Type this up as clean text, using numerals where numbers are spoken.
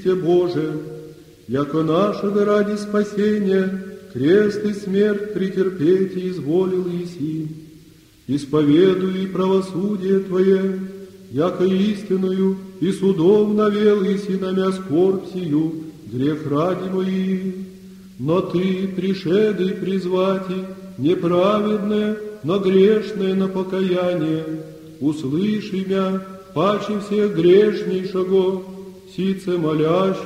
Боже, яко нашего ради спасения крест и смерть претерпеть изволил еси, исповедуй правосудие Твое, яко истинную и судом навел еси на мя скорбь сию, грех ради мои. Но Ты, пришедый призвати, неправедное, но грешное на покаяние, услыши мя, паче всех грешнейшего, сице молящего,